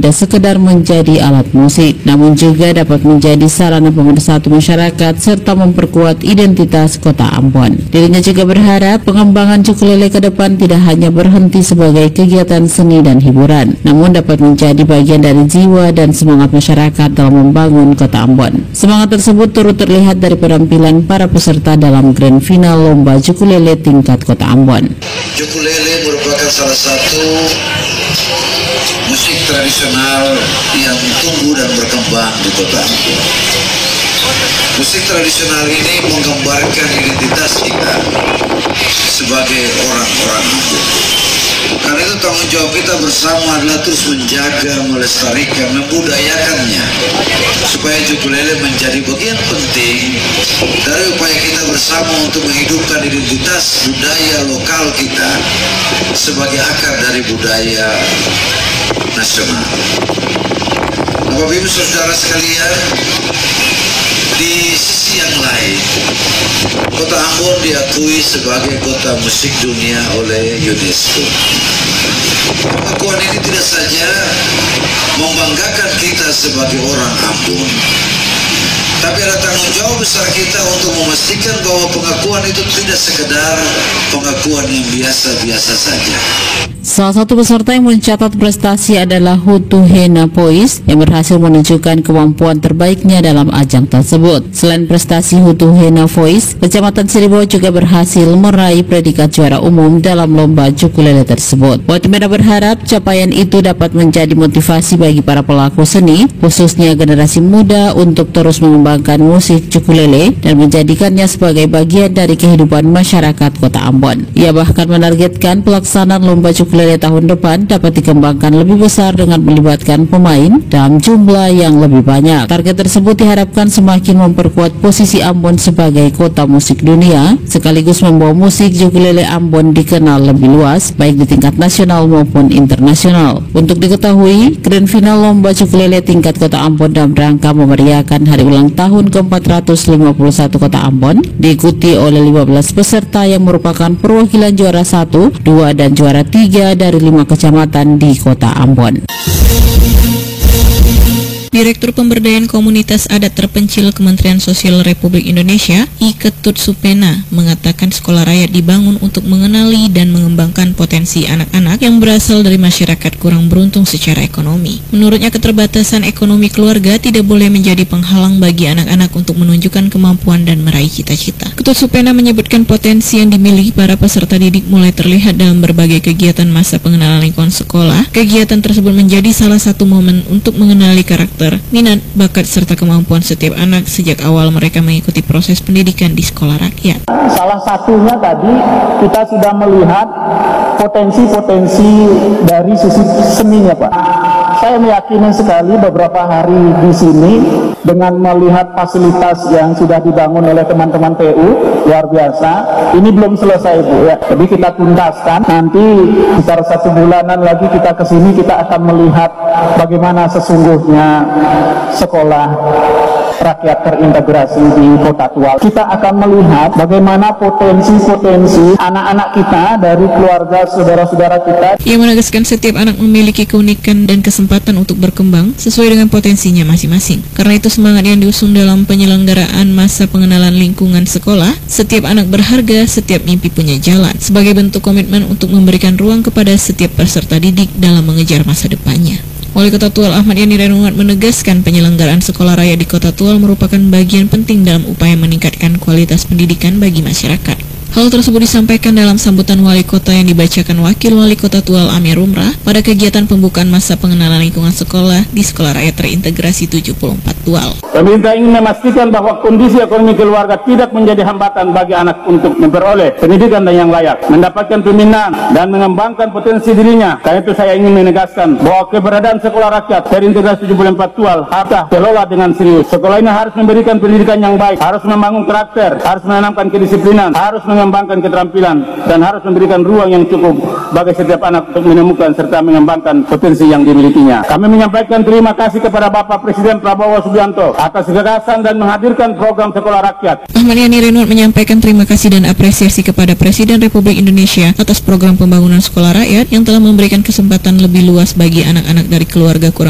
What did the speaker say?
tidak sekedar menjadi alat musik, namun juga dapat menjadi sarana pemersatu masyarakat serta memperkuat identitas kota Ambon. Dirinya juga berharap pengembangan ukulele ke depan tidak hanya berhenti sebagai kegiatan seni dan hiburan, namun dapat menjadi bagian dari jiwa dan semangat masyarakat dalam membangun kota Ambon. Semangat tersebut turut terlihat dari penampilan para peserta dalam grand final lomba ukulele tingkat kota Ambon. Ukulele merupakan salah satu musik tradisional yang tumbuh dan berkembang di kota Ambon. Musik tradisional ini menggambarkan identitas kita sebagai orang-orang Ambon. Karena itu tanggung jawab kita bersama adalah terus menjaga, melestarikan, membudayakannya supaya ukulele menjadi bagian penting dari upaya kita bersama untuk menghidupkan identitas budaya lokal kita sebagai akar dari budaya nasional. Bapak Ibu saudara sekalian, di sisi yang lain, kota Ambon diakui sebagai kota musik dunia oleh UNESCO. Pengakuan ini tidak saja membanggakan kita sebagai orang Ambon, tapi ada tanggung jawab besar kita untuk memastikan bahwa pengakuan itu tidak sekedar pengakuan yang biasa-biasa saja. Salah satu peserta yang mencatat prestasi adalah Hutu Hena Pois yang berhasil menunjukkan kemampuan terbaiknya dalam ajang tersebut. Selain prestasi Hutu Hena Pois, Kecamatan Siribo juga berhasil meraih predikat juara umum dalam lomba ukulele tersebut. Watimena berharap capaian itu dapat menjadi motivasi bagi para pelaku seni, khususnya generasi muda, untuk terus mengembangkan musik ukulele dan menjadikannya sebagai bagian dari kehidupan masyarakat kota Ambon. Ia bahkan menargetkan pelaksanaan lomba ukulele tahun depan dapat dikembangkan lebih besar dengan melibatkan pemain dalam jumlah yang lebih banyak. Target tersebut diharapkan semakin memperkuat posisi Ambon sebagai kota musik dunia, sekaligus membawa musik ukulele Ambon dikenal lebih luas, baik di tingkat nasional maupun internasional. Untuk diketahui, grand final lomba ukulele tingkat kota Ambon dalam rangka memeriahkan hari ulang tahun ke-451 kota Ambon diikuti oleh 15 peserta yang merupakan perwakilan juara 1, 2, dan juara 3 dari 5 kecamatan di kota Ambon. Direktur Pemberdayaan Komunitas Adat Terpencil Kementerian Sosial Republik Indonesia, I Ketut Supena, mengatakan sekolah rakyat dibangun untuk mengenali dan mengembangkan potensi anak-anak yang berasal dari masyarakat kurang beruntung secara ekonomi. Menurutnya, keterbatasan ekonomi keluarga tidak boleh menjadi penghalang bagi anak-anak untuk menunjukkan kemampuan dan meraih cita-cita. Ketut Supena menyebutkan potensi yang dimiliki para peserta didik mulai terlihat dalam berbagai kegiatan masa pengenalan lingkungan sekolah. Kegiatan tersebut menjadi salah satu momen untuk mengenali karakter, minat, bakat, serta kemampuan setiap anak sejak awal mereka mengikuti proses pendidikan di sekolah rakyat. Salah satunya tadi kita sudah melihat potensi-potensi dari sisi seninya, Pak. Saya meyakini sekali beberapa hari di sini dengan melihat fasilitas yang sudah dibangun oleh teman-teman PU, luar biasa. Ini belum selesai, Bu, ya. Jadi kita tuntaskan, nanti sekitar 1 bulanan lagi kita ke sini, kita akan melihat bagaimana sesungguhnya sekolah rakyat terintegrasi di Kota Tual. Kita akan melihat bagaimana potensi-potensi anak-anak kita dari keluarga saudara-saudara kita. Ia menegaskan setiap anak memiliki keunikan dan kesempatan untuk berkembang sesuai dengan potensinya masing-masing. Karena itu semangat yang diusung dalam penyelenggaraan masa pengenalan lingkungan sekolah, setiap anak berharga, setiap mimpi punya jalan, sebagai bentuk komitmen untuk memberikan ruang kepada setiap peserta didik dalam mengejar masa depannya. Wali Kota Tual Ahmad Yani Renuat menegaskan penyelenggaraan sekolah raya di Kota Tual merupakan bagian penting dalam upaya meningkatkan kualitas pendidikan bagi masyarakat. Hal tersebut disampaikan dalam sambutan wali kota yang dibacakan Wakil Wali Kota Tual Amir Rumrah pada kegiatan pembukaan masa pengenalan lingkungan sekolah di Sekolah Rakyat Terintegrasi 74 Tual. Pemerintah ingin memastikan bahwa kondisi ekonomi keluarga tidak menjadi hambatan bagi anak untuk memperoleh pendidikan yang layak, mendapatkan pembinaan dan mengembangkan potensi dirinya. Karena itu saya ingin menegaskan bahwa keberadaan Sekolah Rakyat Terintegrasi 74 Tual harus dikelola dengan serius. Sekolah ini harus memberikan pendidikan yang baik, harus membangun karakter, harus menanamkan kedisiplinan, harus mengembangkan keterampilan, dan harus memberikan ruang yang cukup bagi setiap anak untuk menemukan serta mengembangkan potensi yang dimilikinya. Kami menyampaikan terima kasih kepada Bapak Presiden Prabowo Subianto atas gagasan dan menghadirkan program Sekolah Rakyat. Ahmad Yani Renuat menyampaikan terima kasih dan apresiasi kepada Presiden Republik Indonesia atas program pembangunan sekolah rakyat yang telah memberikan kesempatan lebih luas bagi anak-anak dari keluarga kurang